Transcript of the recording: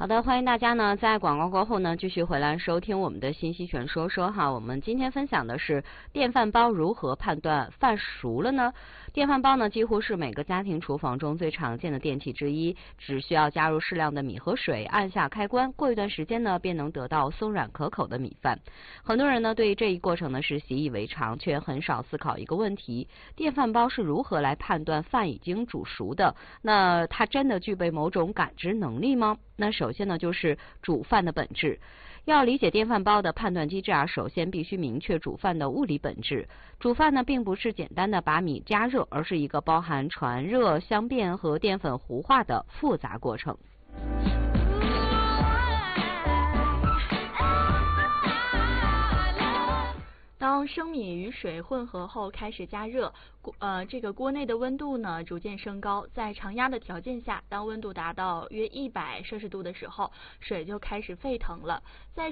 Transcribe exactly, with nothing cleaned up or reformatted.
的，欢迎大家呢在广告过后呢继续回来收听我们的信息全说说哈。我们今天分享的是电饭煲如何判断饭熟了呢？电饭煲呢几乎是每个家庭厨房中最常见的电器之一，只需要加入适量的米和水，按下开关，过一段时间呢便能得到松软可口的米饭。很多人呢对这一过程呢是习以为常，却很少思考一个问题：电饭煲是如何来判断饭已经煮熟的？那它真的具备某种感知能力吗？那首先呢就是煮饭的本质。要理解电饭煲的判断机制啊，首先必须明确煮饭的物理本质。煮饭呢并不是简单的把米加热，而是一个包含传热、相变和淀粉糊化的复杂过程。 当生米与水混合后开始加热，呃，这个锅内的温度呢逐渐升高，在常压的条件下，当温度达到约一百摄氏度的时候，水就开始沸腾了。在